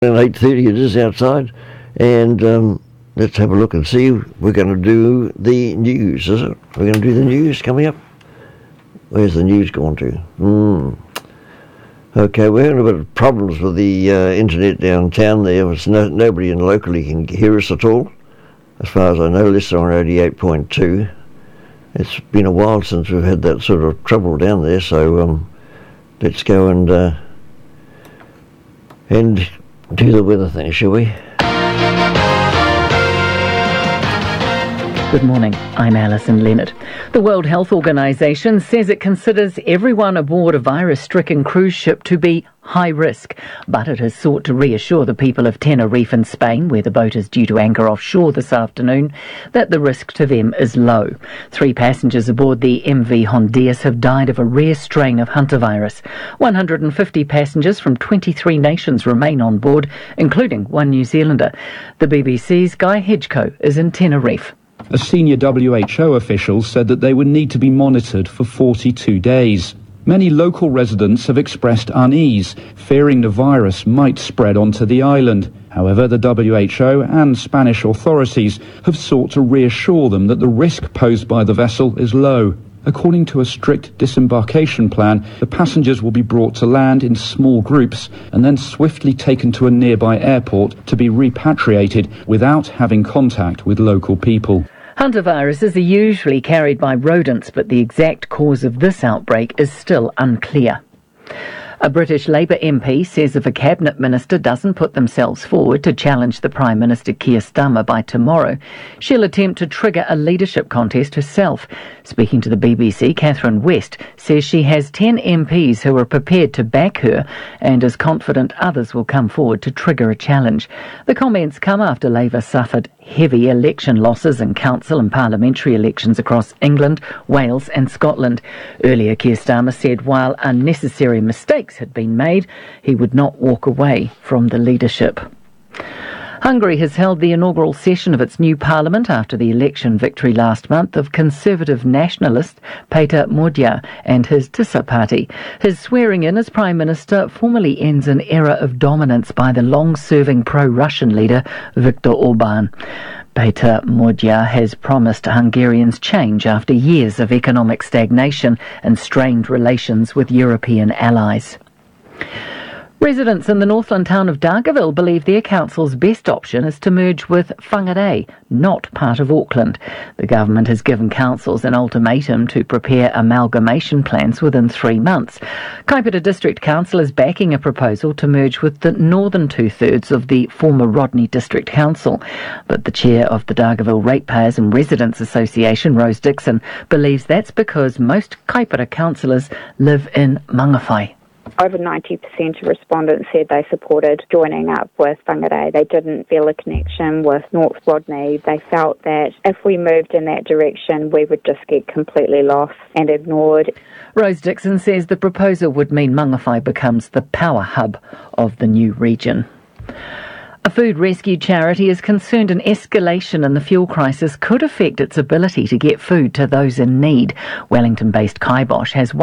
8:30 it is outside, and let's have a look and see. We're going to do the news, is it? We're going to do the news coming up. Where's the news gone to? Okay, we're having a bit of problems with the internet downtown there. Nobody locally can hear us at all. As far as I know, less than on 88.2. It's been a while since we've had that sort of trouble down there, so let's go and do the weather thing, shall we? Good morning, I'm Alison Leonard. The World Health Organization says it considers everyone aboard a virus-stricken cruise ship to be high risk, but it has sought to reassure the people of Tenerife in Spain, where the boat is due to anchor offshore this afternoon, that the risk to them is low. 3 passengers aboard the MV Hondias have died of a rare strain of hantavirus. 150 passengers from 23 nations remain on board, including 1 New Zealander. The BBC's Guy Hedgecoe is in Tenerife. A senior WHO official said that they would need to be monitored for 42 days. Many local residents have expressed unease, fearing the virus might spread onto the island. However, the WHO and Spanish authorities have sought to reassure them that the risk posed by the vessel is low. According to a strict disembarkation plan, the passengers will be brought to land in small groups and then swiftly taken to a nearby airport to be repatriated without having contact with local people. Hantaviruses are usually carried by rodents, but the exact cause of this outbreak is still unclear. A British Labour MP says if a cabinet minister doesn't put themselves forward to challenge the Prime Minister Keir Starmer by tomorrow, she'll attempt to trigger a leadership contest herself. Speaking to the BBC, Catherine West says she has 10 MPs who are prepared to back her and is confident others will come forward to trigger a challenge. The comments come after Labour suffered heavy election losses in council and parliamentary elections across England, Wales and Scotland. Earlier, Keir Starmer said while unnecessary mistakes had been made, he would not walk away from the leadership. Hungary has held the inaugural session of its new parliament after the election victory last month of conservative nationalist Peter Magyar and his Tisza party. His swearing-in as Prime Minister formally ends an era of dominance by the long-serving pro-Russian leader Viktor Orbán. Peter Magyar has promised Hungarians change after years of economic stagnation and strained relations with European allies. Residents in the Northland town of Dargaville believe their council's best option is to merge with Whangarei, not part of Auckland. The government has given councils an ultimatum to prepare amalgamation plans within 3 months. Kaipara District Council is backing a proposal to merge with the northern 2/3 of the former Rodney District Council. But the chair of the Dargaville Ratepayers and Residents Association, Rose Dixon, believes that's because most Kaipara councillors live in Mangawhai. Over 90% of respondents said they supported joining up with Whangarei. They didn't feel a connection with North Rodney. They felt that if we moved in that direction, we would just get completely lost and ignored. Rose Dixon says the proposal would mean Mangawhai becomes the power hub of the new region. A food rescue charity is concerned an escalation in the fuel crisis could affect its ability to get food to those in need. Wellington-based Kibosh has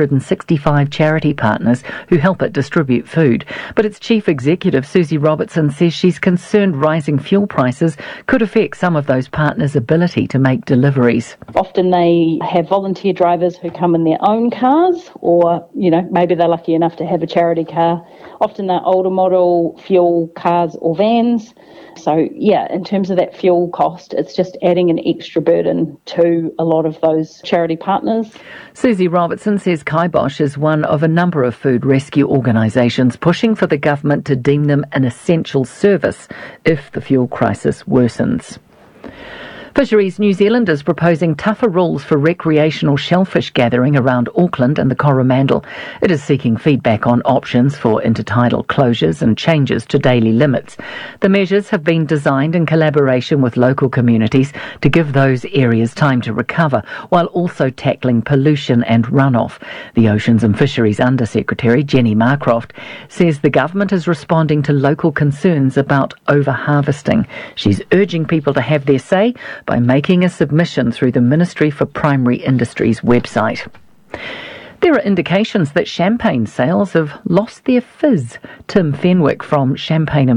165 charity partners who help it distribute food. But its chief executive, Susie Robertson, says she's concerned rising fuel prices could affect some of those partners' ability to make deliveries. Often they have volunteer drivers who come in their own cars, or, maybe they're lucky enough to have a charity car. Often they're older model fuel cars or vans. So, in terms of that fuel cost, it's just adding an extra burden to a lot of those charity partners. Susie Robertson says Kibosh is one of a number of food rescue organisations pushing for the government to deem them an essential service if the fuel crisis worsens. Fisheries New Zealand is proposing tougher rules for recreational shellfish gathering around Auckland and the Coromandel. It is seeking feedback on options for intertidal closures and changes to daily limits. The measures have been designed in collaboration with local communities to give those areas time to recover, while also tackling pollution and runoff. The Oceans and Fisheries Undersecretary, Jenny Marcroft, says the government is responding to local concerns about over-harvesting. She's urging people to have their say by making a submission through the Ministry for Primary Industries website. There are indications that champagne sales have lost their fizz. Tim Fenwick from Champagne